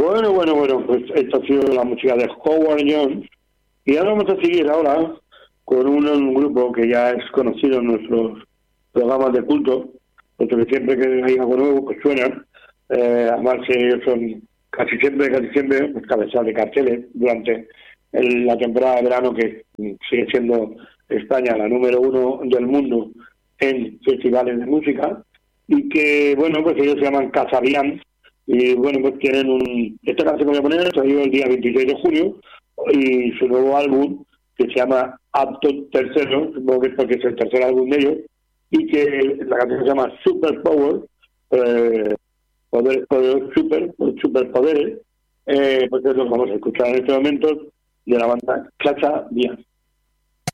Bueno, pues esta ha sido la música de Howard Jones. Y ahora vamos a seguir con un grupo que ya es conocido en nuestros programas de culto, porque siempre que hay algo nuevo, pues suenan. Además, ellos son casi siempre, pues, cabezas de carteles durante la temporada de verano, que sigue siendo España la número 1 del mundo en festivales de música, y que, bueno, pues ellos se llaman Casabian, y bueno, pues tienen esta canción que voy a poner salió el día 26 de junio, y su nuevo álbum, que se llama Apto Tercero, supongo que es porque es el tercer álbum de ellos, y que la canción se llama Super Power, superpoderes, pues es lo que vamos a escuchar en este momento de la banda Casabian.